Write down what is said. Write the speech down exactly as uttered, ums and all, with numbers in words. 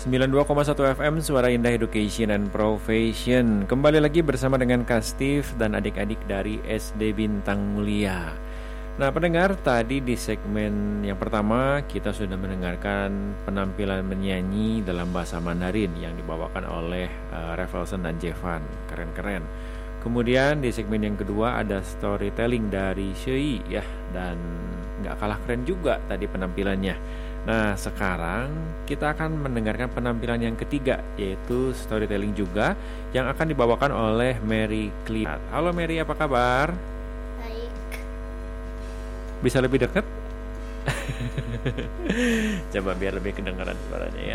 sembilan puluh dua koma satu F M Suara Indah Education and Profession. Kembali lagi bersama dengan Kak Steve dan adik-adik dari S D Bintang Mulia. Nah pendengar, tadi di segmen yang pertama kita sudah mendengarkan penampilan menyanyi dalam bahasa Mandarin yang dibawakan oleh uh, Revelson dan Jevan. Keren-keren. Kemudian di segmen yang kedua ada storytelling dari Shei ya, dan gak kalah keren juga tadi penampilannya. Nah sekarang kita akan mendengarkan penampilan yang ketiga, yaitu storytelling juga, yang akan dibawakan oleh Mary Clear. Halo Mary, apa kabar? Baik. Bisa lebih dekat? Coba biar lebih kedengaran suaranya ya.